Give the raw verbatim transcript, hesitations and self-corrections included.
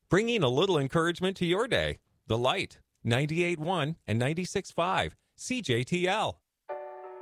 bringing a little encouragement to your day. The Light, ninety-eight point one and ninety-six point five, C J T L.